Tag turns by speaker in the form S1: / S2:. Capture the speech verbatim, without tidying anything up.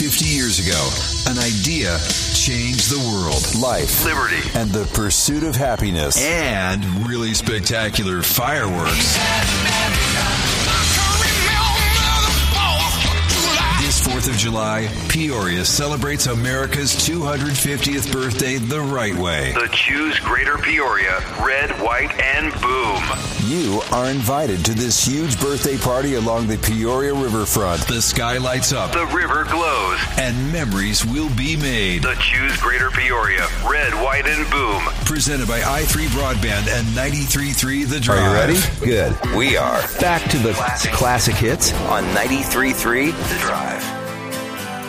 S1: fifty years ago, an idea changed the world.
S2: Life,
S1: liberty,
S2: and the pursuit of happiness.
S1: And really spectacular fireworks. This fourth of July, Peoria celebrates America's two hundred fiftieth birthday the right way.
S3: The Choose Greater Peoria, red, white, and boom.
S2: You are invited to this huge birthday party along the Peoria riverfront.
S1: The sky lights up.
S3: The river glows.
S1: And memories will be made.
S3: The Choose Greater Peoria, red, white, and boom.
S1: Presented by i three Broadband and ninety-three point three The Drive.
S2: Are you ready? Good.
S4: We are.
S2: Back to the
S3: Classic.
S2: classic hits
S4: On ninety-three point three The Drive.